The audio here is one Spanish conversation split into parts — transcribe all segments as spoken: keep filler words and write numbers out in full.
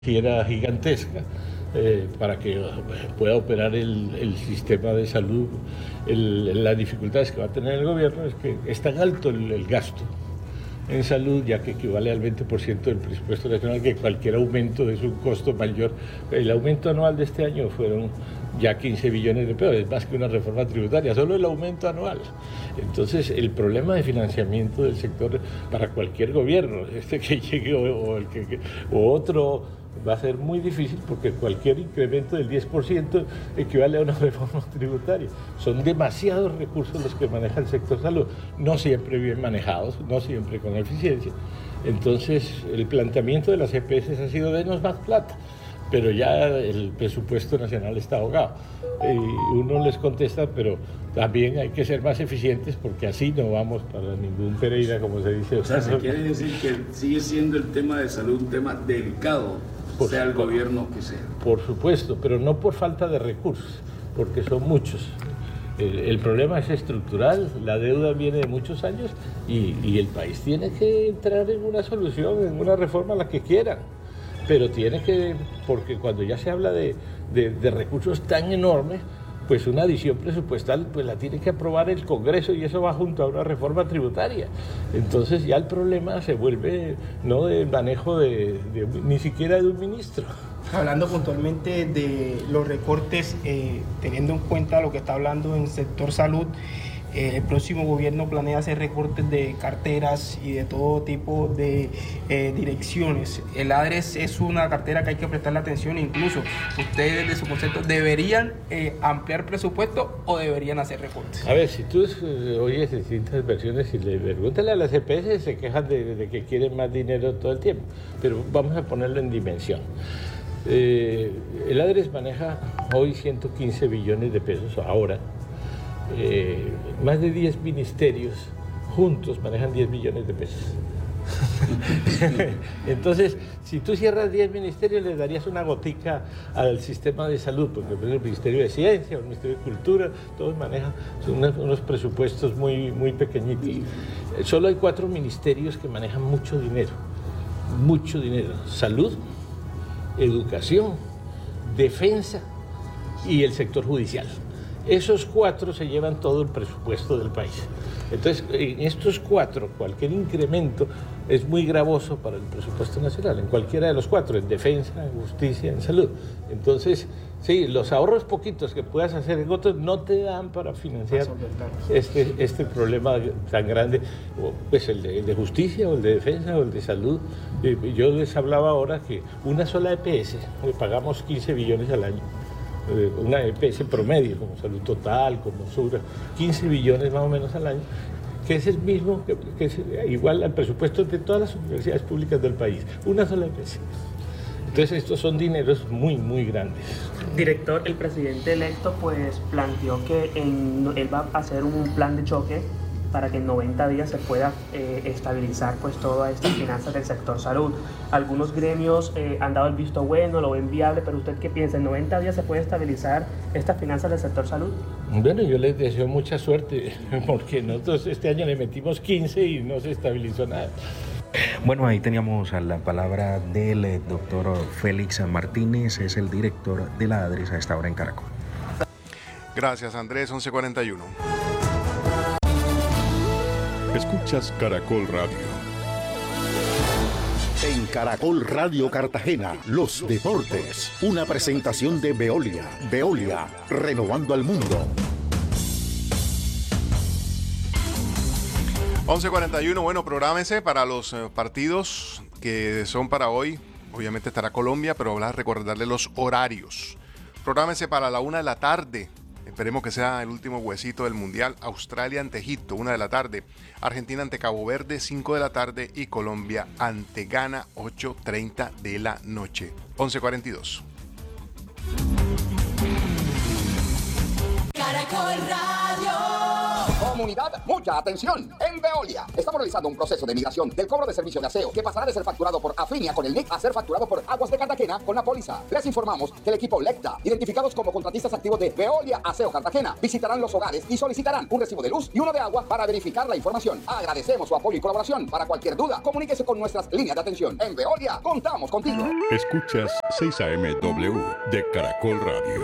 era gigantesca eh, para que pueda operar el, el sistema de salud. El, las dificultades que va a tener el gobierno es que es tan alto el, el gasto en salud, ya que equivale al veinte por ciento del presupuesto nacional, que cualquier aumento es un costo mayor. El aumento anual de este año fueron ya quince billones de pesos, es más que una reforma tributaria, solo el aumento anual. Entonces, el problema de financiamiento del sector para cualquier gobierno, este que llegue o, o, el que, o otro, va a ser muy difícil porque cualquier incremento del diez por ciento equivale a una reforma tributaria. Son demasiados recursos los que maneja el sector salud, no siempre bien manejados, no siempre con eficiencia. Entonces, el planteamiento de las E P S ha sido denos más plata, pero ya el presupuesto nacional está ahogado. Y uno les contesta, pero también hay que ser más eficientes porque así no vamos para ningún Pereira, como se dice. O sea, se quiere decir que sigue siendo el tema de salud un tema delicado, por sea el gobierno que sea. Por supuesto, pero no por falta de recursos, porque son muchos. El, el problema es estructural, la deuda viene de muchos años y, y el país tiene que entrar en una solución, en una reforma, la que quieran. Pero tiene que, porque cuando ya se habla de, de, de recursos tan enormes, pues una adición presupuestal pues la tiene que aprobar el Congreso y eso va junto a una reforma tributaria. Entonces ya el problema se vuelve no de manejo de, de ni siquiera de un ministro. Hablando puntualmente de los recortes, eh, teniendo en cuenta lo que está hablando en el sector salud, Eh, el próximo gobierno planea hacer recortes de carteras y de todo tipo de eh, direcciones. El ADRES es una cartera que hay que prestarle atención, incluso ustedes desde su concepto deberían eh, ampliar presupuesto o deberían hacer recortes. A ver, si tú eh, oyes distintas versiones y le pregúntale a las E P S, se quejan de, de que quieren más dinero todo el tiempo, pero vamos a ponerlo en dimensión. Eh, el ADRES maneja hoy ciento quince billones de pesos ahora. Eh, más de diez ministerios juntos manejan diez millones de pesos. Entonces, si tú cierras diez ministerios, le darías una gotica al sistema de salud, porque el Ministerio de Ciencia, el Ministerio de Cultura, todos manejan unos, unos presupuestos muy, muy pequeñitos. Solo hay cuatro ministerios que manejan mucho dinero, mucho dinero: salud, educación, defensa y el sector judicial. Esos cuatro se llevan todo el presupuesto del país. Entonces, en estos cuatro, cualquier incremento es muy gravoso para el presupuesto nacional, en cualquiera de los cuatro, en defensa, en justicia, en salud. Entonces, sí, los ahorros poquitos que puedas hacer en otros no te dan para financiar este, este problema tan grande, pues el de, el de justicia, o el de defensa, o el de salud. Yo les hablaba ahora que una sola E P S, le pagamos quince billones al año. Una E P S promedio, como Salud Total, como Sura, quince billones más o menos al año, que es el mismo, que, que es igual al presupuesto de todas las universidades públicas del país, una sola E P S. Entonces estos son dineros muy, muy grandes. Director, el presidente electo pues planteó que en, él va a hacer un plan de choque para que en noventa días se pueda eh, estabilizar pues todas estas finanzas del sector salud. Algunos gremios eh, han dado el visto bueno, lo ven viable, pero ¿usted qué piensa? ¿En noventa días se puede estabilizar estas finanzas del sector salud? Bueno, yo les deseo mucha suerte, porque nosotros este año le metimos quince y no se estabilizó nada. Bueno, ahí teníamos a la palabra del doctor Félix Martínez, es el director de la ADRES a esta hora en Caracol. Gracias, Andrés, once cuarenta y uno. Escuchas Caracol Radio. En Caracol Radio Cartagena, los deportes. Una presentación de Veolia. Veolia, renovando al mundo. once cuarenta y uno, bueno, prográmense para los eh, partidos que son para hoy. Obviamente estará Colombia, pero vamos a recordarle los horarios. Prográmense para la una de la tarde. Esperemos que sea el último huesito del Mundial. Australia ante Egipto, una de la tarde. Argentina ante Cabo Verde, cinco de la tarde. Y Colombia ante Ghana, ocho treinta de la noche. once cuarenta y dos. Caracol Radio. Comunidad, mucha atención. En Veolia estamos realizando un proceso de migración del cobro de servicio de aseo que pasará de ser facturado por Afinia con el N I C a ser facturado por Aguas de Cartagena con la póliza. Les informamos que el equipo Lecta, identificados como contratistas activos de Veolia Aseo Cartagena, visitarán los hogares y solicitarán un recibo de luz y uno de agua para verificar la información. Agradecemos su apoyo y colaboración. Para cualquier duda, comuníquese con nuestras líneas de atención. En Veolia, contamos contigo. Escuchas seis A M W de Caracol Radio.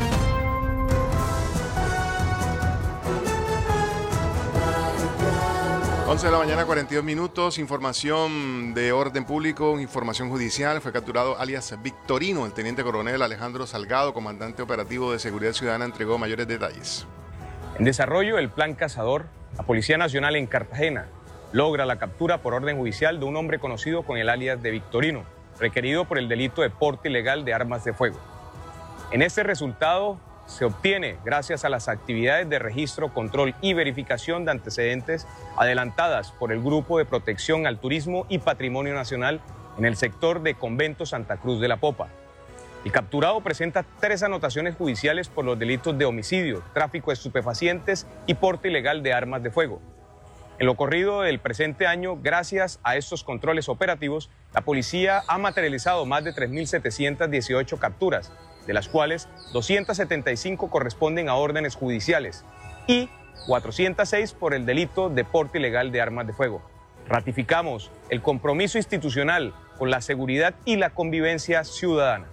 once de la mañana, cuarenta y dos minutos, información de orden público, información judicial. Fue capturado alias Victorino, el teniente coronel Alejandro Salgado, comandante operativo de Seguridad Ciudadana, entregó mayores detalles. En desarrollo del Plan Cazador, la Policía Nacional en Cartagena logra la captura por orden judicial de un hombre conocido con el alias de Victorino, requerido por el delito de porte ilegal de armas de fuego. En este resultado se obtiene gracias a las actividades de registro, control y verificación de antecedentes adelantadas por el Grupo de Protección al Turismo y Patrimonio Nacional en el sector de Convento Santa Cruz de la Popa. El capturado presenta tres anotaciones judiciales por los delitos de homicidio, tráfico de estupefacientes y porte ilegal de armas de fuego. En lo corrido del presente año, gracias a estos controles operativos, la policía ha materializado más de tres mil setecientas dieciocho capturas, de las cuales doscientas setenta y cinco corresponden a órdenes judiciales y cuatrocientas seis por el delito de porte ilegal de armas de fuego. Ratificamos el compromiso institucional con la seguridad y la convivencia ciudadana.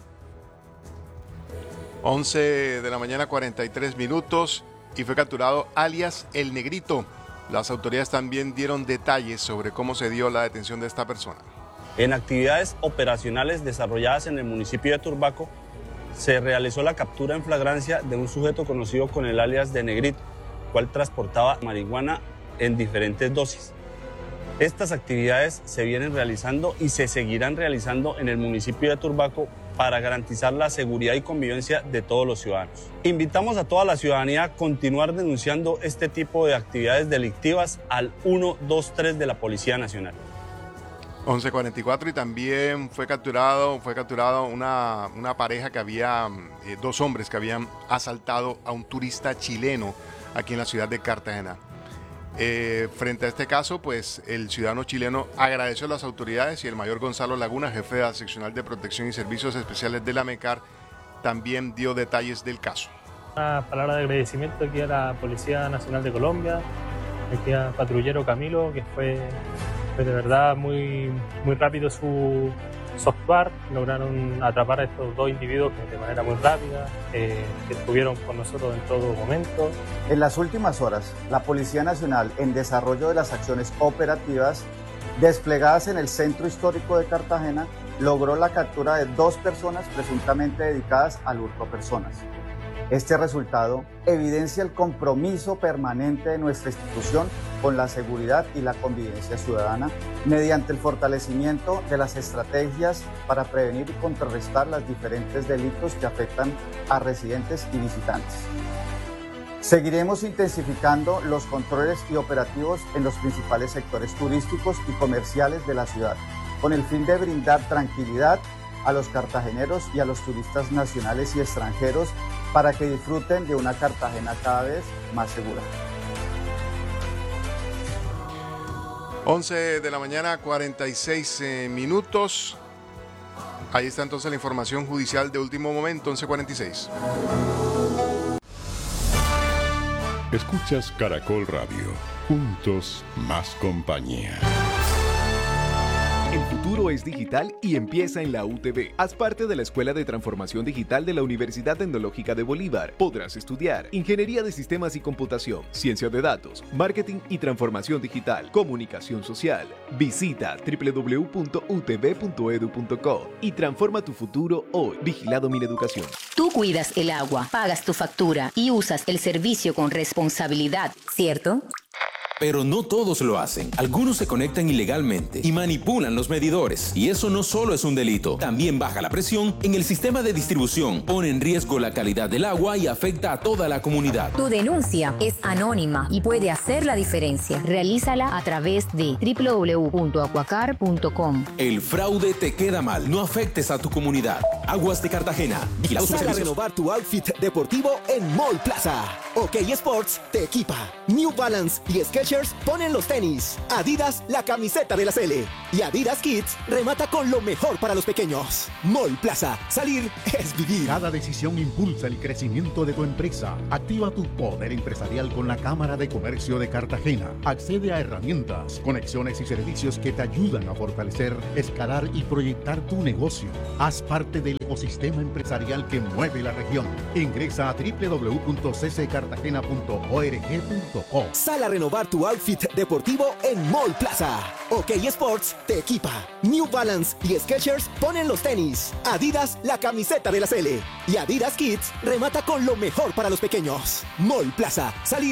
once de la mañana, cuarenta y tres minutos, y fue capturado alias El Negrito. Las autoridades también dieron detalles sobre cómo se dio la detención de esta persona. En actividades operacionales desarrolladas en el municipio de Turbaco, se realizó la captura en flagrancia de un sujeto conocido con el alias de Negrito, cual transportaba marihuana en diferentes dosis. Estas actividades se vienen realizando y se seguirán realizando en el municipio de Turbaco para garantizar la seguridad y convivencia de todos los ciudadanos. Invitamos a toda la ciudadanía a continuar denunciando este tipo de actividades delictivas al uno dos tres de la Policía Nacional. once cuarenta y cuatro, y también fue capturado, fue capturado una, una pareja que había, eh, dos hombres que habían asaltado a un turista chileno aquí en la ciudad de Cartagena. Eh, frente a este caso, pues el ciudadano chileno agradeció a las autoridades y el mayor Gonzalo Laguna, jefe de la seccional de protección y servicios especiales de la MECAR, también dio detalles del caso. Una palabra de agradecimiento aquí a la Policía Nacional de Colombia, aquí a patrullero Camilo, que fue, fue de verdad muy, muy rápido su, su actuar. Lograron atrapar a estos dos individuos que de manera muy rápida, eh, que estuvieron con nosotros en todo momento. En las últimas horas, la Policía Nacional, en desarrollo de las acciones operativas desplegadas en el Centro Histórico de Cartagena, logró la captura de dos personas presuntamente dedicadas al hurto de personas. Este resultado evidencia el compromiso permanente de nuestra institución con la seguridad y la convivencia ciudadana mediante el fortalecimiento de las estrategias para prevenir y contrarrestar los diferentes delitos que afectan a residentes y visitantes. Seguiremos intensificando los controles y operativos en los principales sectores turísticos y comerciales de la ciudad, con el fin de brindar tranquilidad a los cartageneros y a los turistas nacionales y extranjeros para que disfruten de una Cartagena cada vez más segura. once de la mañana, cuarenta y seis eh, minutos. Ahí está entonces la información judicial de último momento, once cuarenta y seis. Escuchas Caracol Radio. Juntos, más compañía. El futuro es digital y empieza en la U T B. Haz parte de la Escuela de Transformación Digital de la Universidad Tecnológica de Bolívar. Podrás estudiar Ingeniería de Sistemas y Computación, Ciencia de Datos, Marketing y Transformación Digital, Comunicación Social. Visita doble u doble u doble u punto u t b punto e d u punto co y transforma tu futuro hoy. Vigilado Mineducación. Tú cuidas el agua, pagas tu factura y usas el servicio con responsabilidad, ¿cierto? Pero no todos lo hacen. Algunos se conectan ilegalmente y manipulan los medidores. Y eso no solo es un delito, también baja la presión en el sistema de distribución, pone en riesgo la calidad del agua y afecta a toda la comunidad. Tu denuncia es anónima y puede hacer la diferencia. Realízala a través de doble u doble u doble u punto acuacar punto com. El fraude te queda mal. No afectes a tu comunidad. Aguas de Cartagena. Sal a renovar tu outfit deportivo en Mall Plaza. OK Sports te equipa. New Balance y Skechers ponen los tenis. Adidas la camiseta de la Sele. Y Adidas Kids remata con lo mejor para los pequeños. Mall Plaza. Salir es vivir. Cada decisión impulsa el crecimiento de tu empresa. Activa tu poder empresarial con la Cámara de Comercio de Cartagena. Accede a herramientas, conexiones y servicios que te ayudan a fortalecer, escalar y proyectar tu negocio. Haz parte del ecosistema empresarial que mueve la región. Ingresa a doble u doble u doble u punto c c cartagena punto org punto co. Sal a renovar tu outfit deportivo en Mall Plaza. OK Sports te equipa. New Balance y Skechers ponen los tenis. Adidas la camiseta de la Sele. Y Adidas Kids remata con lo mejor para los pequeños. Mall Plaza. Salir